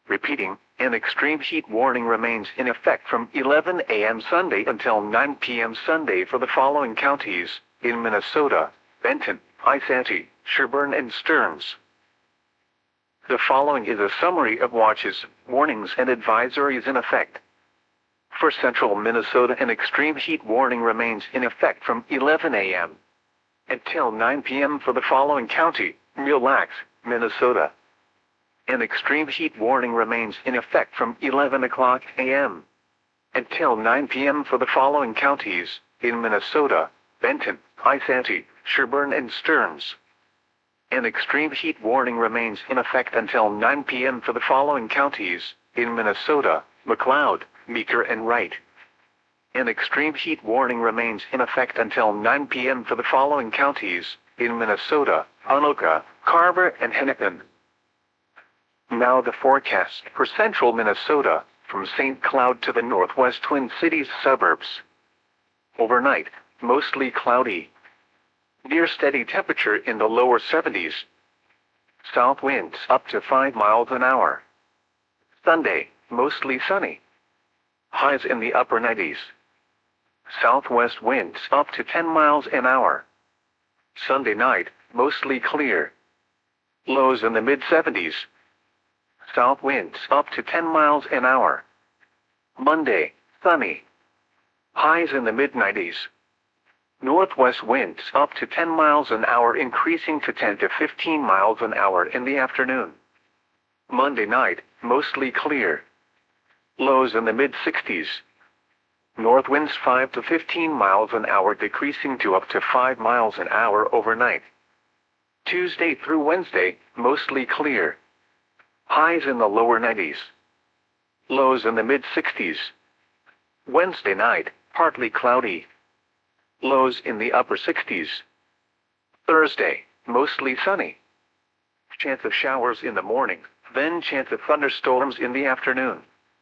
Repeating, an extreme heat warning remains in effect from 11 a.m. Sunday until 9 p.m. Sunday for the following counties: in Minnesota, Benton, Isanti, Sherburne and Stearns. The following is a summary of watches, warnings and advisories in effect. For central Minnesota, an extreme heat warning remains in effect from 11 a.m. until 9 p.m. for the following county: Mille Lacs, Minnesota. An extreme heat warning remains in effect from 11 o'clock a.m. until 9 p.m. for the following counties: in Minnesota, Benton, Isanti, Sherburne and Stearns. An extreme heat warning remains in effect until 9 p.m. for the following counties: in Minnesota, McLeod, Meeker and Wright. An extreme heat warning remains in effect until 9 p.m. for the following counties: in Minnesota, Anoka, Carver and Hennepin. Now the forecast for central Minnesota, from St. Cloud to the northwest Twin Cities suburbs. Overnight, mostly cloudy. Near steady temperature in the lower 70s. South winds up to 5 miles an hour. Sunday, mostly sunny. Highs in the upper 90s. Southwest winds up to 10 miles an hour. Sunday night, mostly clear. Lows in the mid-70s. South winds up to 10 miles an hour. Monday, sunny. Highs in the mid-90s. Northwest winds up to 10 miles an hour, increasing to 10 to 15 miles an hour in the afternoon. Monday night, mostly clear. Lows in the mid-60s. North winds 5 to 15 miles an hour, decreasing to up to 5 miles an hour overnight. Tuesday through Wednesday, mostly clear. Highs in the lower 90s. Lows in the mid-60s. Wednesday night, partly cloudy. Lows in the upper 60s. Thursday, mostly sunny. Chance of showers in the morning, then chance of thunderstorms in the afternoon.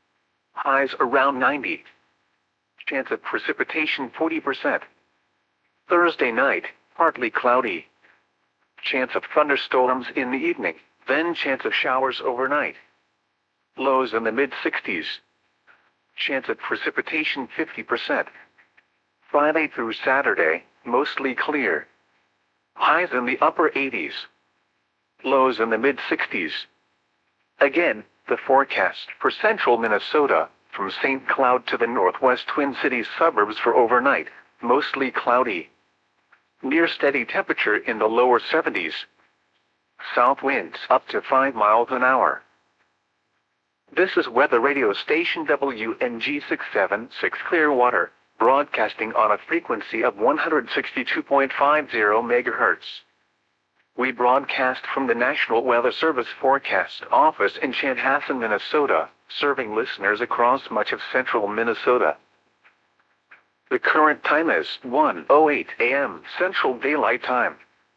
Highs around 90. Chance of precipitation 40%. Thursday night, partly cloudy. Chance of thunderstorms in the evening, then chance of showers overnight. Lows in the mid-60s. Chance of precipitation 50%. Friday through Saturday, mostly clear. Highs in the upper 80s. Lows in the mid-60s. Again, the forecast for central Minnesota, from St. Cloud to the northwest Twin Cities suburbs for overnight, mostly cloudy. Near steady temperature in the lower 70s. South winds up to 5 miles an hour. This is weather radio station WNG 676 Clearwater, broadcasting on a frequency of 162.50 MHz. We broadcast from the National Weather Service Forecast Office in Chanhassen, Minnesota, serving listeners across much of central Minnesota. The current time is 1:08 a.m. Central Daylight Time.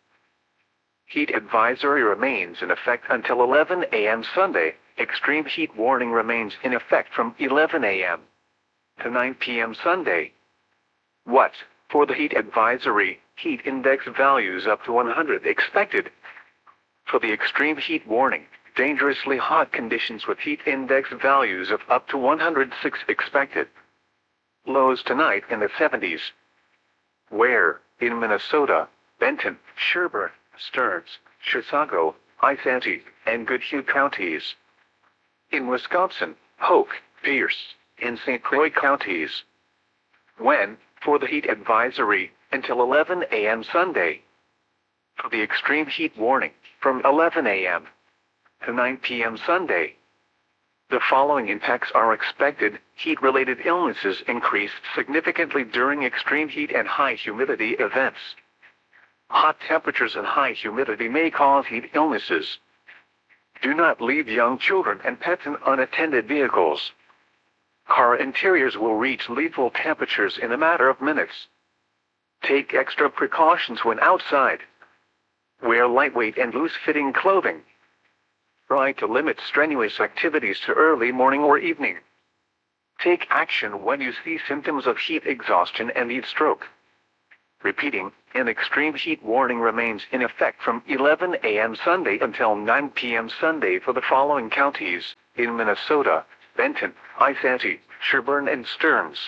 Heat advisory remains in effect until 11 a.m. Sunday. Extreme heat warning remains in effect from 11 a.m. to 9 p.m. Sunday. What? For the heat advisory, heat index values up to 100 expected. For the extreme heat warning, dangerously hot conditions with heat index values of up to 106 expected. Lows tonight in the 70s. Where? In Minnesota, Benton, Sherburne, Stearns, Chisago, Isanti, and Goodhue counties. In Wisconsin, Polk, Pierce, and St. Croix counties. When? For the heat advisory, until 11 a.m. Sunday. For the extreme heat warning, from 11 a.m. to 9 p.m. Sunday. The following impacts are expected. Heat-related illnesses increased significantly during extreme heat and high humidity events. Hot temperatures and high humidity may cause heat illnesses. Do not leave young children and pets in unattended vehicles. Car interiors will reach lethal temperatures in a matter of minutes. Take extra precautions when outside. Wear lightweight and loose-fitting clothing. Try to limit strenuous activities to early morning or evening. Take action when you see symptoms of heat exhaustion and heat stroke. Repeating, an extreme heat warning remains in effect from 11 a.m. Sunday until 9 p.m. Sunday for the following counties: in Minnesota, Benton, Isanti, Sherburne, and Stearns.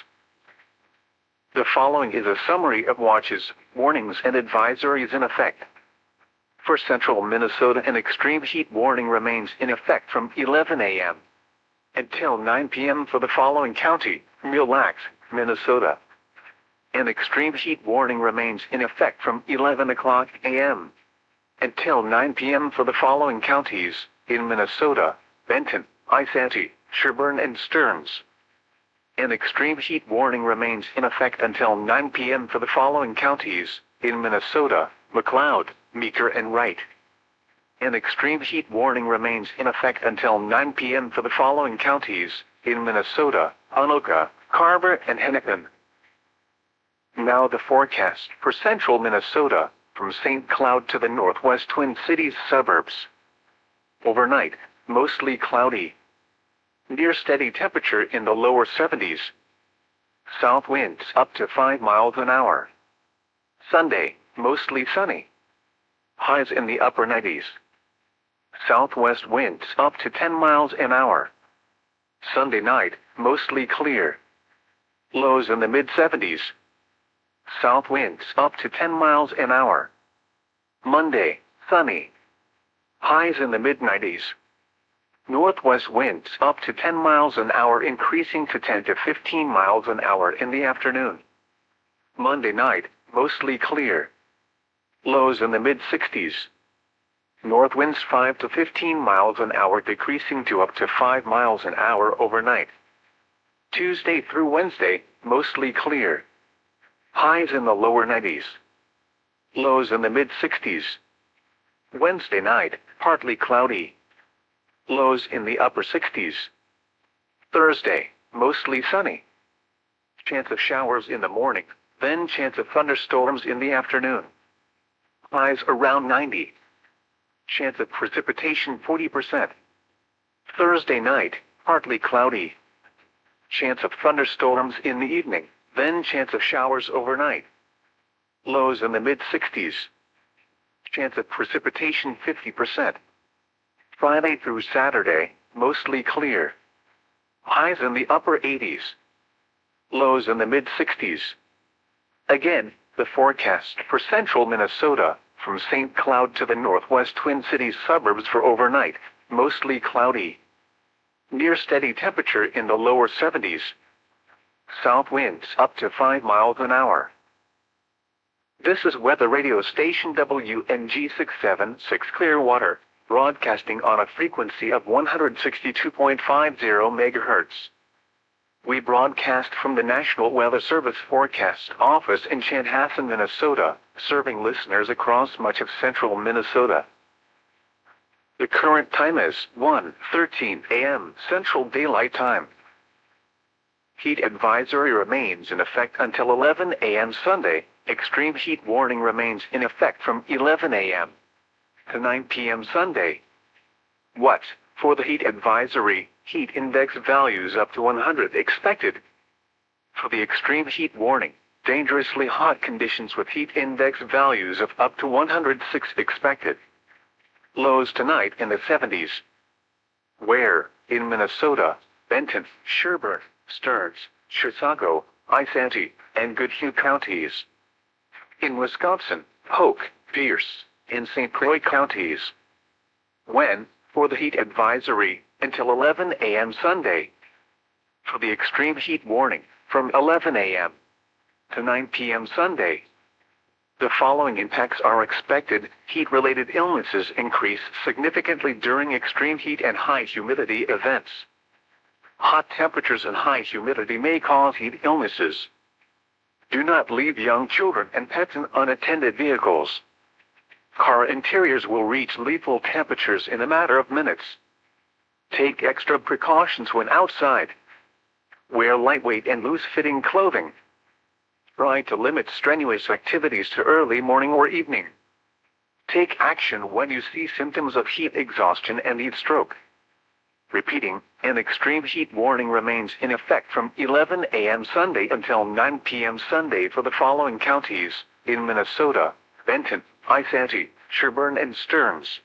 The following is a summary of watches, warnings, and advisories in effect. For central Minnesota, an extreme heat warning remains in effect from 11 a.m. until 9 p.m. for the following county: Mille Lacs, Minnesota. An extreme heat warning remains in effect from 11 o'clock a.m. until 9 p.m. for the following counties: in Minnesota, Benton, Isanti, Sherburne, and Stearns. An extreme heat warning remains in effect until 9 p.m. for the following counties: in Minnesota, McLeod, Meeker, and Wright. An extreme heat warning remains in effect until 9 p.m. for the following counties: in Minnesota, Anoka, Carver, and Hennepin. Now the forecast for central Minnesota, from St. Cloud to the northwest Twin Cities suburbs. Overnight, mostly cloudy. Near steady temperature in the lower 70s. South winds up to 5 miles an hour. Sunday, mostly sunny. Highs in the upper 90s. Southwest winds up to 10 miles an hour. Sunday night, mostly clear. Lows in the mid-70s. South winds up to 10 miles an hour. Monday, sunny. Highs in the mid-90s. Northwest winds up to 10 miles an hour, increasing to 10 to 15 miles an hour in the afternoon. Monday night, mostly clear. Lows in the mid-60s. North winds 5 to 15 miles an hour, decreasing to up to 5 miles an hour overnight. Tuesday through Wednesday, mostly clear. Highs in the lower 90s. Lows in the mid-60s. Wednesday night, partly cloudy. Lows in the upper 60s. Thursday, mostly sunny. Chance of showers in the morning, then chance of thunderstorms in the afternoon. Highs around 90. Chance of precipitation 40%. Thursday night, partly cloudy. Chance of thunderstorms in the evening, then chance of showers overnight. Lows in the mid-60s. Chance of precipitation 50%. Friday through Saturday, mostly clear. Highs in the upper 80s. Lows in the mid-60s. Again, the forecast for central Minnesota, from St. Cloud to the northwest Twin Cities suburbs for overnight, mostly cloudy. Near steady temperature in the lower 70s. South winds up to 5 miles an hour. This is weather radio station WNG 676 Clearwater, broadcasting on a frequency of 162.50 MHz. We broadcast from the National Weather Service Forecast Office in Chanhassen, Minnesota, serving listeners across much of central Minnesota. The current time is 1:13 a.m. Central Daylight Time. Heat advisory remains in effect until 11 a.m. Sunday. Extreme heat warning remains in effect from 11 a.m. to 9 p.m. Sunday. What? For the heat advisory, heat index values up to 100 expected. For the extreme heat warning, dangerously hot conditions with heat index values of up to 106 expected. Lows tonight in the 70s. Where? In Minnesota, Benton, Sherburne, Stearns, Chisago, Isanti, and Goodhue counties. In Wisconsin, Polk, Pierce, and St. Croix counties. When? For the heat advisory, until 11 a.m. Sunday. For the extreme heat warning, from 11 a.m. to 9 p.m. Sunday. The following impacts are expected. Heat-related illnesses increase significantly during extreme heat and high humidity events. Hot temperatures and high humidity may cause heat illnesses. Do not leave young children and pets in unattended vehicles. Car interiors will reach lethal temperatures in a matter of minutes. Take extra precautions when outside. Wear lightweight and loose-fitting clothing. Try to limit strenuous activities to early morning or evening. Take action when you see symptoms of heat exhaustion and heat stroke. Repeating, an extreme heat warning remains in effect from 11 a.m. Sunday until 9 p.m. Sunday for the following counties: in Minnesota, Benton, Isanti, Sherburne and Stearns.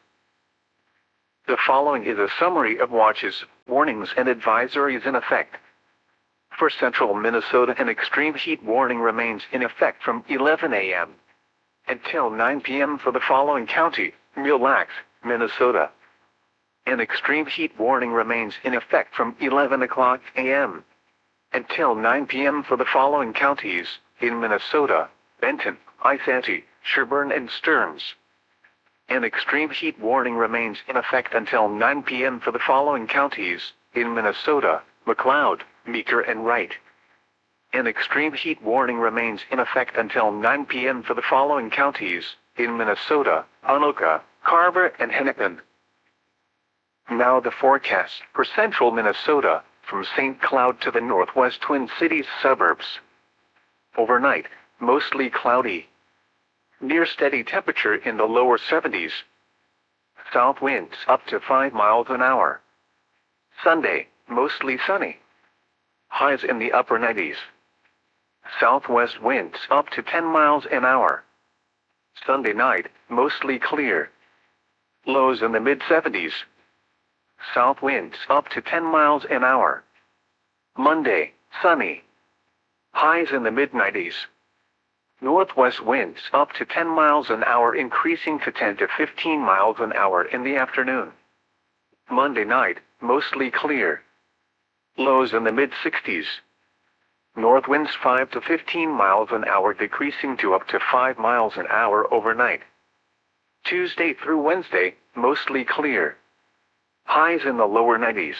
The following is a summary of watches, warnings and advisories in effect. For central Minnesota, an extreme heat warning remains in effect from 11 a.m. until 9 p.m. for the following county: Mille Lacs, Minnesota. An extreme heat warning remains in effect from 11 o'clock a.m. until 9 p.m. for the following counties in Minnesota: Benton, Isanti, Sherburne and Stearns. An extreme heat warning remains in effect until 9 p.m. for the following counties in Minnesota: McLeod, Meeker and Wright. An extreme heat warning remains in effect until 9 p.m. for the following counties in Minnesota: Anoka, Carver and Hennepin. Now the forecast for central Minnesota, from St. Cloud to the northwest Twin Cities suburbs. Overnight, mostly cloudy. Near steady temperature in the lower 70s. South winds up to 5 miles an hour. Sunday, mostly sunny. Highs in the upper 90s. Southwest winds up to 10 miles an hour. Sunday night, mostly clear. Lows in the mid-70s. South winds up to 10 miles an hour. Monday, sunny. Highs in the mid-90s. Northwest winds up to 10 miles an hour, increasing to 10 to 15 miles an hour in the afternoon. Monday night, mostly clear. Lows in the mid-60s. North winds 5 to 15 miles an hour, decreasing to up to 5 miles an hour overnight. Tuesday through Wednesday, mostly clear. Highs in the lower 90s.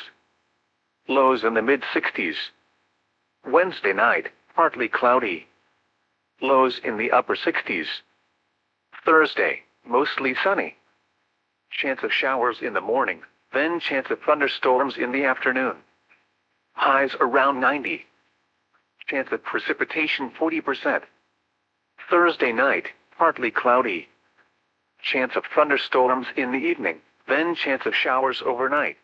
Lows in the mid-60s. Wednesday night, partly cloudy. Lows in the upper 60s. Thursday, mostly sunny. Chance of showers in the morning, then chance of thunderstorms in the afternoon. Highs around 90. Chance of precipitation 40%. Thursday night, partly cloudy. Chance of thunderstorms in the evening, then chance of showers overnight.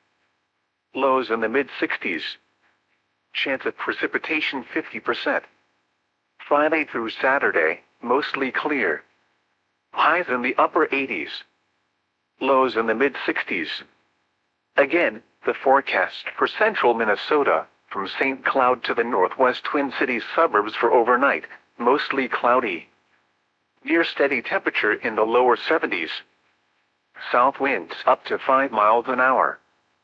Lows in the mid-60s. Chance of precipitation 50%. Friday through Saturday, mostly clear. Highs in the upper 80s. Lows in the mid-60s. Again, the forecast for central Minnesota, from St. Cloud to the northwest Twin Cities suburbs for overnight, mostly cloudy. Near steady temperature in the lower 70s. South winds up to 5 miles an hour.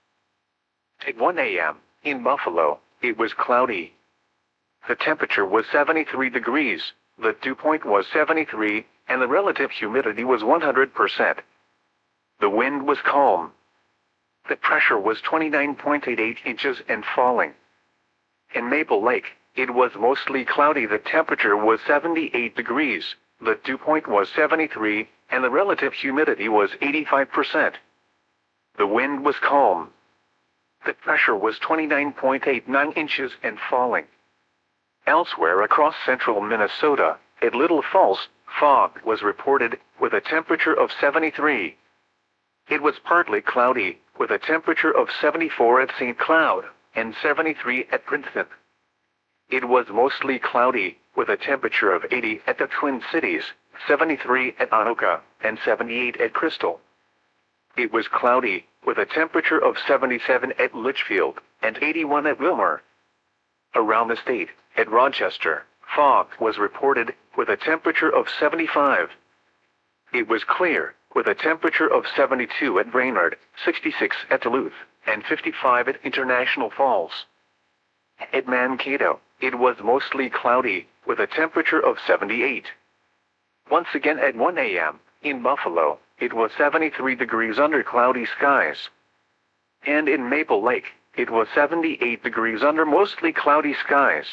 At 1 a.m., in Buffalo, it was cloudy. The temperature was 73 degrees, the dew point was 73, and the relative humidity was 100%. The wind was calm. The pressure was 29.88 inches and falling. In Maple Lake, it was mostly cloudy. The temperature was 78 degrees, the dew point was 73, and the relative humidity was 85%. The wind was calm. The pressure was 29.89 inches and falling. Elsewhere across central Minnesota, at Little Falls, fog was reported, with a temperature of 73. It was partly cloudy, with a temperature of 74 at St. Cloud, and 73 at Princeton. It was mostly cloudy, with a temperature of 80 at the Twin Cities, 73 at Anoka, and 78 at Crystal. It was cloudy, with a temperature of 77 at Litchfield, and 81 at Wilmer. Around the state, at Rochester, fog was reported, with a temperature of 75. It was clear, with a temperature of 72 at Brainerd, 66 at Duluth, and 55 at International Falls. At Mankato, it was mostly cloudy, with a temperature of 78. Once again at 1 a.m., in Buffalo, it was 73 degrees under cloudy skies. And in Maple Lake, it was 78 degrees under mostly cloudy skies.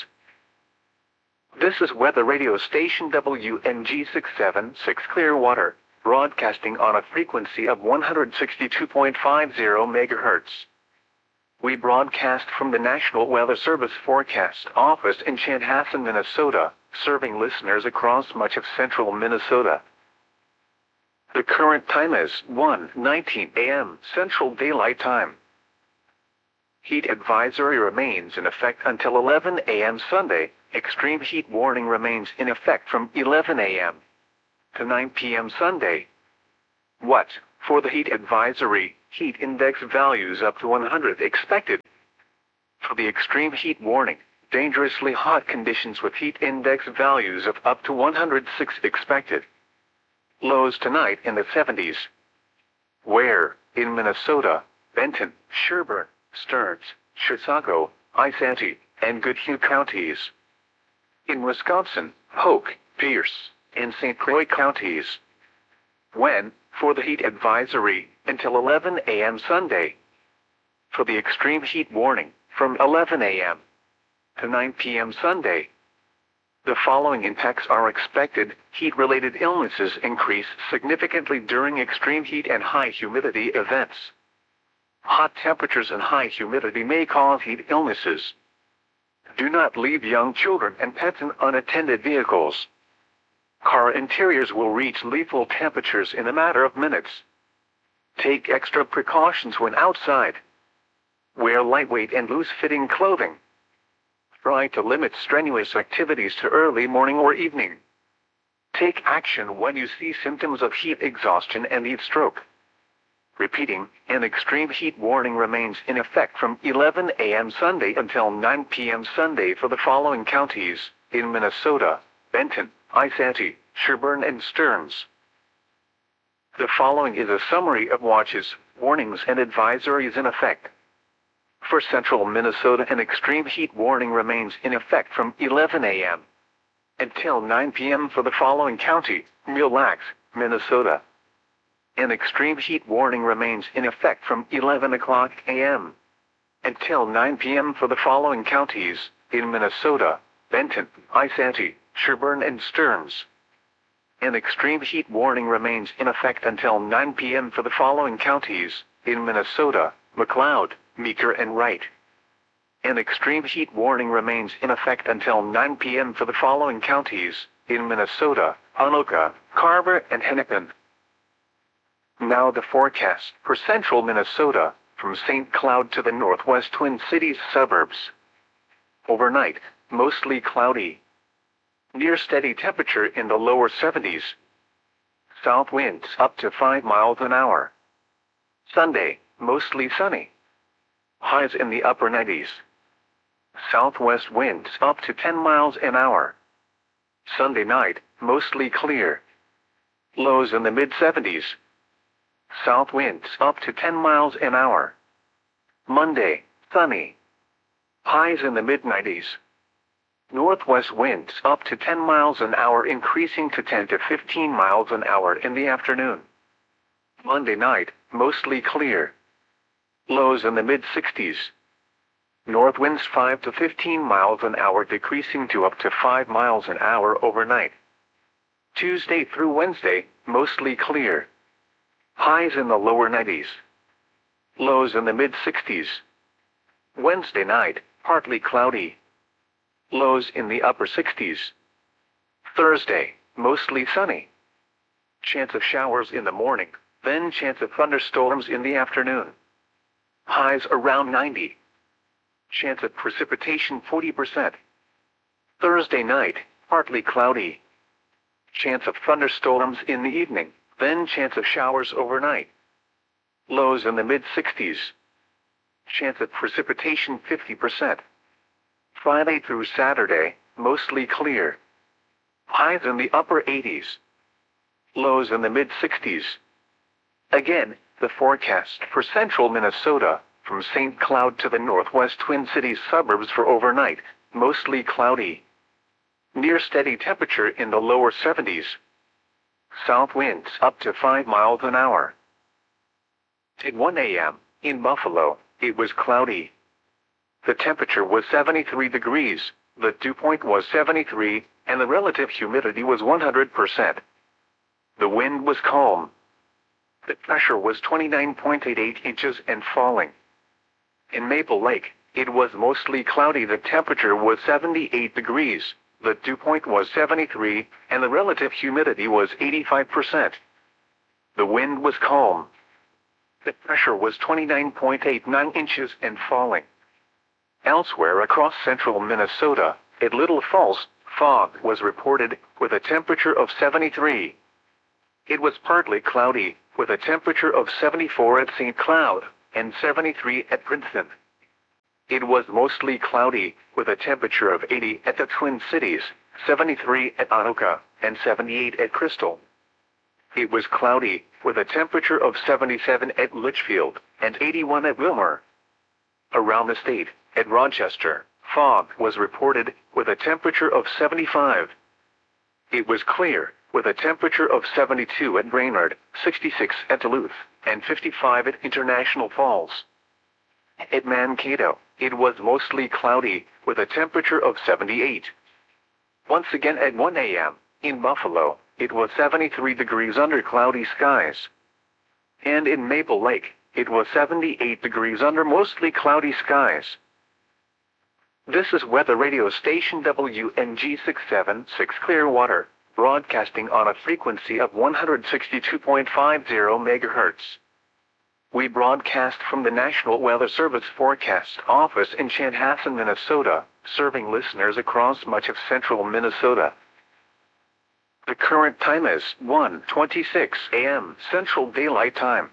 This is weather radio station WNG 676 Clearwater, broadcasting on a frequency of 162.50 MHz. We broadcast from the National Weather Service Forecast Office in Chanhassen, Minnesota, serving listeners across much of central Minnesota. The current time is 1:19 a.m. Central Daylight Time. Heat advisory remains in effect until 11 a.m. Sunday. Extreme heat warning remains in effect from 11 a.m. to 9 p.m. Sunday. What? For the heat advisory, heat index values up to 100 expected. For the extreme heat warning, dangerously hot conditions with heat index values of up to 106 expected. Lows tonight in the 70s. Where? In Minnesota, Benton, Sherburne, Stearns, Chisago, Isanti, and Goodhue counties. In Wisconsin, Polk, Pierce, and St. Croix counties. When? For the heat advisory, until 11 a.m. Sunday. For the extreme heat warning, from 11 a.m. to 9 p.m. Sunday. The following impacts are expected. Heat-related illnesses increase significantly during extreme heat and high humidity events. Hot temperatures and high humidity may cause heat illnesses. Do not leave young children and pets in unattended vehicles. Car interiors will reach lethal temperatures in a matter of minutes. Take extra precautions when outside. Wear lightweight and loose-fitting clothing. Try to limit strenuous activities to early morning or evening. Take action when you see symptoms of heat exhaustion and heat stroke. Repeating, an extreme heat warning remains in effect from 11 a.m. Sunday until 9 p.m. Sunday for the following counties, in Minnesota, Benton, Isanti, Sherburne, and Stearns. The following is a summary of watches, warnings, and advisories in effect. For central Minnesota, an extreme heat warning remains in effect from 11 a.m. until 9 p.m. for the following county, Mille Lacs, Minnesota. An extreme heat warning remains in effect from 11 o'clock a.m. until 9 p.m. for the following counties, in Minnesota, Benton, Isanti, Sherburne, and Stearns. An extreme heat warning remains in effect until 9 p.m. for the following counties, in Minnesota, McLeod, Meeker, and Wright. An extreme heat warning remains in effect until 9 p.m. for the following counties, in Minnesota, Anoka, Carver, and Hennepin. Now the forecast for central Minnesota, from St. Cloud to the northwest Twin Cities suburbs. Overnight, mostly cloudy. Near steady temperature in the lower 70s. South winds up to 5 miles an hour. Sunday, mostly sunny. Highs in the upper 90s. Southwest winds up to 10 miles an hour. Sunday night, mostly clear. Lows in the mid-70s. South winds up to 10 miles an hour. Monday, sunny. Highs in the mid-90s. Northwest winds up to 10 miles an hour, increasing to 10 to 15 miles an hour in the afternoon. Monday night, mostly clear. Lows in the mid-60s. North winds 5 to 15 miles an hour, decreasing to up to 5 miles an hour overnight. Tuesday through Wednesday, mostly clear. Highs in the lower 90s. Lows in the mid-60s. Wednesday night, partly cloudy. Lows in the upper 60s. Thursday, mostly sunny. Chance of showers in the morning, then chance of thunderstorms in the afternoon. Highs around 90. Chance of precipitation 40%. Thursday night, partly cloudy. Chance of thunderstorms in the evening, then chance of showers overnight. Lows in the mid-60s. Chance of precipitation 50%. Friday through Saturday, mostly clear. Highs in the upper 80s. Lows in the mid-60s. Again, the forecast for central Minnesota, from St. Cloud to the northwest Twin Cities suburbs for overnight, mostly cloudy. Near steady temperature in the lower 70s. South winds up to 5 miles an hour. At 1 a.m., in Buffalo, it was cloudy. The temperature was 73 degrees, the dew point was 73, and the relative humidity was 100%. The wind was calm. The pressure was 29.88 inches and falling. In Maple Lake, it was mostly cloudy. The temperature was 78 degrees, the dew point was 73, and the relative humidity was 85%. The wind was calm. The pressure was 29.89 inches and falling. Elsewhere across central Minnesota, at Little Falls, fog was reported, with a temperature of 73. It was partly cloudy, with a temperature of 74 at St. Cloud and 73 at Princeton. It was mostly cloudy, with a temperature of 80 at the Twin Cities, 73 at Anoka, and 78 at Crystal. It was cloudy, with a temperature of 77 at Litchfield, and 81 at Wilmer. Around the state, at Rochester, fog was reported, with a temperature of 75. It was clear, with a temperature of 72 at Brainerd, 66 at Duluth, and 55 at International Falls. At Mankato, it was mostly cloudy, with a temperature of 78. Once again at 1 a.m., in Buffalo, it was 73 degrees under cloudy skies. And in Maple Lake, it was 78 degrees under mostly cloudy skies. This is weather radio station WNG 676 Clearwater, broadcasting on a frequency of 162.50 MHz. We broadcast from the National Weather Service Forecast Office in Chanhassen, Minnesota, serving listeners across much of central Minnesota. The current time is 1:26 a.m. Central Daylight Time.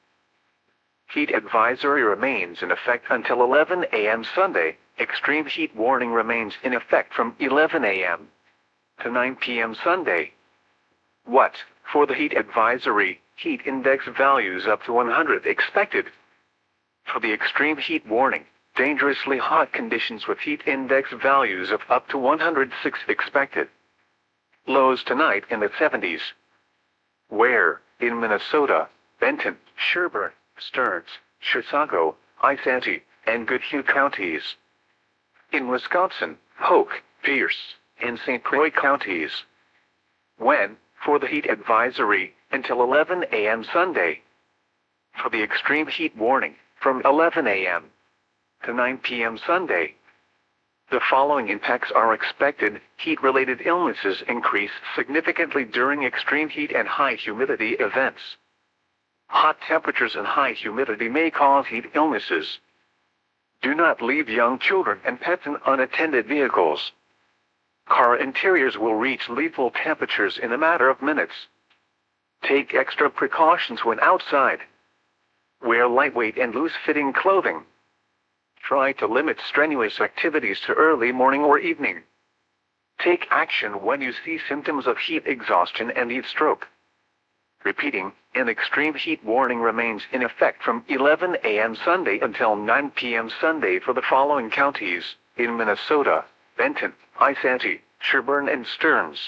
Heat advisory remains in effect until 11 a.m. Sunday. Extreme heat warning remains in effect from 11 a.m. to 9 p.m. Sunday. What? For the heat advisory, heat index values up to 100 expected. For the extreme heat warning, dangerously hot conditions with heat index values of up to 106 expected. Lows tonight in the 70s. Where? In Minnesota, Benton, Sherburne, Stearns, Chisago, Isanti, and Goodhue counties. In Wisconsin, Polk, Pierce, and St. Croix counties. When? For the heat advisory, until 11 a.m. Sunday. For the extreme heat warning, from 11 a.m. to 9 p.m. Sunday. The following impacts are expected. Heat-related illnesses increase significantly during extreme heat and high humidity events. Hot temperatures and high humidity may cause heat illnesses. Do not leave young children and pets in unattended vehicles. Car interiors will reach lethal temperatures in a matter of minutes. Take extra precautions when outside. Wear lightweight and loose-fitting clothing. Try to limit strenuous activities to early morning or evening. Take action when you see symptoms of heat exhaustion and heat stroke. Repeating, an extreme heat warning remains in effect from 11 a.m. Sunday until 9 p.m. Sunday for the following counties, in Minnesota, Benton, Isanti, Sherburne, and Stearns.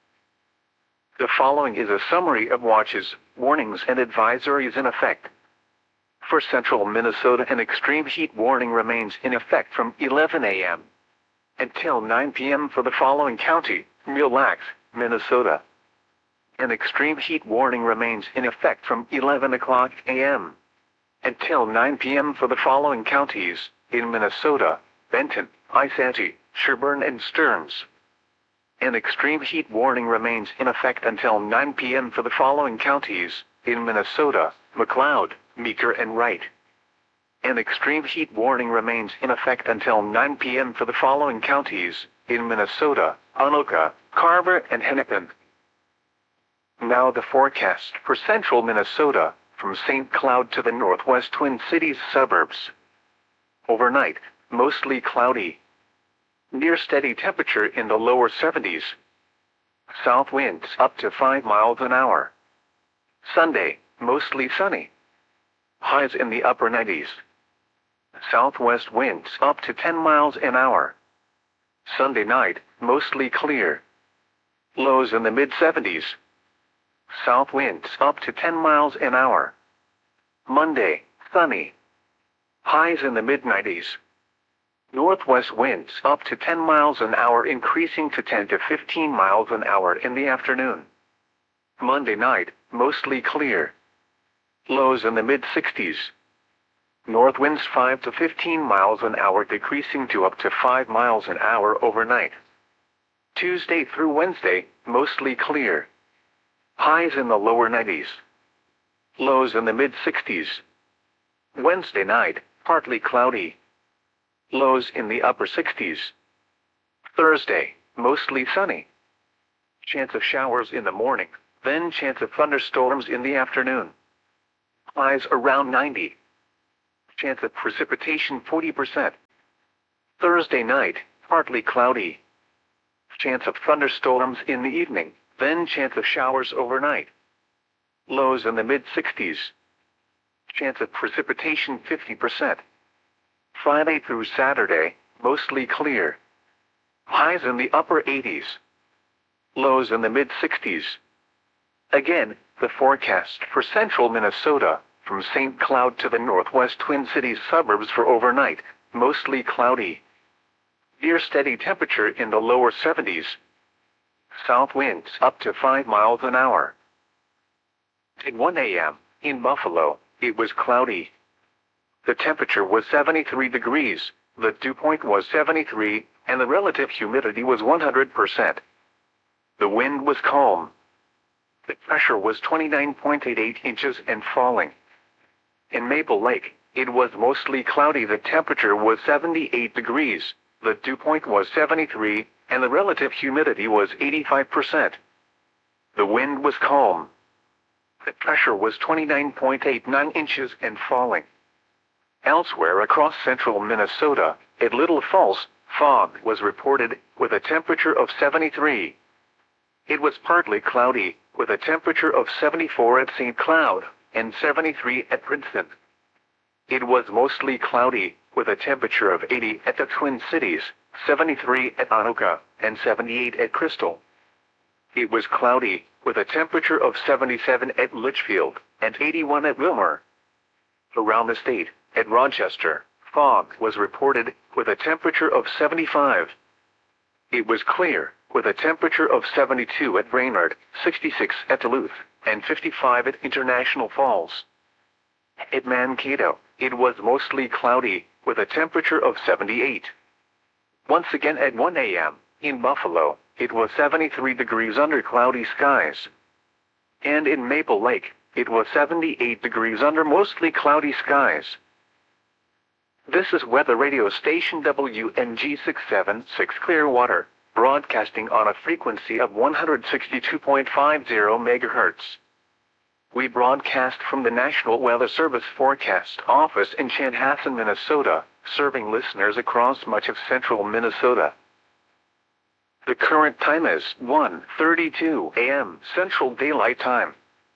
The following is a summary of watches, warnings, and advisories in effect. For central Minnesota, an extreme heat warning remains in effect from 11 a.m. until 9 p.m. for the following county, Mille Lacs, Minnesota. An extreme heat warning remains in effect from 11 o'clock a.m. until 9 p.m. for the following counties, in Minnesota, Benton, Isanti, Sherburne, and Stearns. An extreme heat warning remains in effect until 9 p.m. for the following counties, in Minnesota, McLeod, Meeker, and Wright. An extreme heat warning remains in effect until 9 p.m. for the following counties, in Minnesota, Anoka, Carver, and Hennepin. Now the forecast for central Minnesota, from St. Cloud to the northwest Twin Cities suburbs. Overnight, mostly cloudy. Near steady temperature in the lower 70s. South winds up to 5 miles an hour. Sunday, mostly sunny. Highs in the upper 90s. Southwest winds up to 10 miles an hour. Sunday night, mostly clear. Lows in the mid-70s. South winds up to 10 miles an hour. Monday, sunny. Highs in the mid-90s. Northwest winds up to 10 miles an hour, increasing to 10 to 15 miles an hour in the afternoon. Monday night, mostly clear. Lows in the mid-60s. North winds 5 to 15 miles an hour, decreasing to up to 5 miles an hour overnight. Tuesday through Wednesday, mostly clear. Highs in the lower 90s. Lows in the mid-60s. Wednesday night, partly cloudy. Lows in the upper 60s. Thursday, mostly sunny. Chance of showers in the morning, then chance of thunderstorms in the afternoon. Highs around 90. Chance of precipitation 40%. Thursday night, partly cloudy. Chance of thunderstorms in the evening, then chance of showers overnight. Lows in the mid-60s. Chance of precipitation 50%. Friday through Saturday, mostly clear. Highs in the upper 80s. Lows in the mid-60s. Again, the forecast for central Minnesota, from St. Cloud to the northwest Twin Cities suburbs for overnight, mostly cloudy. Near steady temperature in the lower 70s. South winds up to 5 miles an hour. At 1 a.m., in Buffalo, it was cloudy. The temperature was 73 degrees, the dew point was 73, and the relative humidity was 100%. The wind was calm. The pressure was 29.88 inches and falling. In Maple Lake, it was mostly cloudy. The temperature was 78 degrees, the dew point was 73, and the relative humidity was 85%. The wind was calm. The pressure was 29.89 inches and falling. Elsewhere across central Minnesota, at Little Falls, fog was reported, with a temperature of 73. It was partly cloudy, with a temperature of 74 at St. Cloud, and 73 at Princeton. It was mostly cloudy, with a temperature of 80 at the Twin Cities, 73 at Anoka, and 78 at Crystal. It was cloudy, with a temperature of 77 at Litchfield, and 81 at Wilmer. Around the state, at Rochester, fog was reported, with a temperature of 75. It was clear, with a temperature of 72 at Brainerd, 66 at Duluth, and 55 at International Falls. At Mankato, it was mostly cloudy, with a temperature of 78. Once again at 1 a.m., in Buffalo, it was 73 degrees under cloudy skies. And in Maple Lake, it was 78 degrees under mostly cloudy skies. This is weather radio station WNG 676 Clearwater, broadcasting on a frequency of 162.50 MHz. We broadcast from the National Weather Service Forecast Office in Chanhassen, Minnesota, serving listeners across much of central Minnesota. The current time is 1:32 a.m. Central Daylight Time.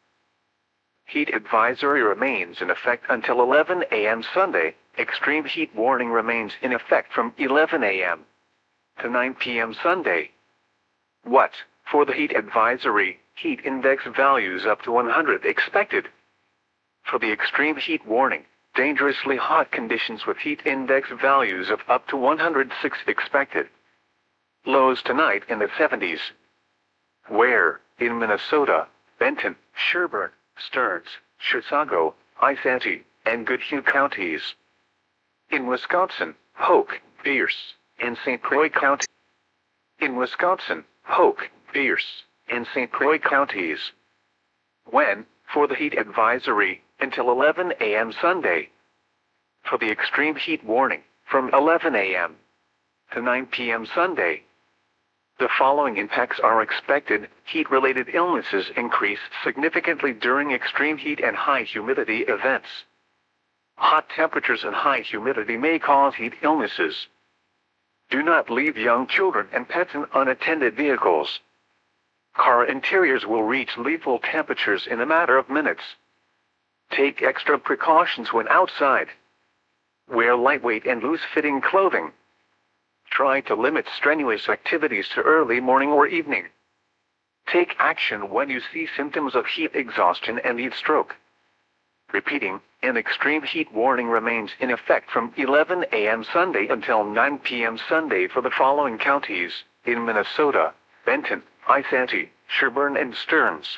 Heat advisory remains in effect until 11 a.m. Sunday. Extreme heat warning remains in effect from 11 a.m. to 9 p.m. Sunday. What? For the heat advisory, heat index values up to 100 expected. For the extreme heat warning, dangerously hot conditions with heat index values of up to 106 expected. Lows tonight in the 70s. Where, in Minnesota, Benton, Sherburne, Stearns, Chisago, Isanti, and Goodhue counties. In Wisconsin, Polk, Pierce, and St. Croix County. In Wisconsin, Polk, Pierce, and St. Croix counties. When, for the heat advisory, until 11 a.m. Sunday. For the extreme heat warning, from 11 a.m. to 9 p.m. Sunday. The following impacts are expected. Heat-related illnesses increase significantly during extreme heat and high humidity events. Hot temperatures and high humidity may cause heat illnesses. Do not leave young children and pets in unattended vehicles. Car interiors will reach lethal temperatures in a matter of minutes. Take extra precautions when outside. Wear lightweight and loose-fitting clothing. Try to limit strenuous activities to early morning or evening. Take action when you see symptoms of heat exhaustion and heat stroke. Repeating, an extreme heat warning remains in effect from 11 a.m. Sunday until 9 p.m. Sunday for the following counties, in Minnesota, Benton, Isanti, Sherburne, and Stearns.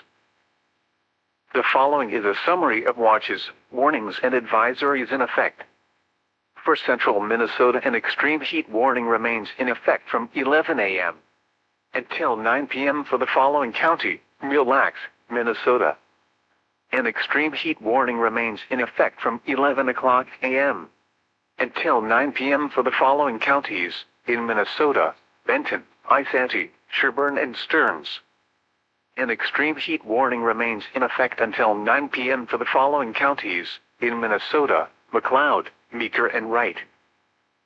The following is a summary of watches, warnings, and advisories in effect. For central Minnesota, an extreme heat warning remains in effect from 11 a.m. until 9 p.m. for the following county, Mille Lacs, Minnesota. An extreme heat warning remains in effect from 11 o'clock a.m. until 9 p.m. for the following counties, in Minnesota, Benton, Isanti, Sherburne, and Stearns. An extreme heat warning remains in effect until 9 p.m. for the following counties: in Minnesota, McLeod, Meeker and Wright.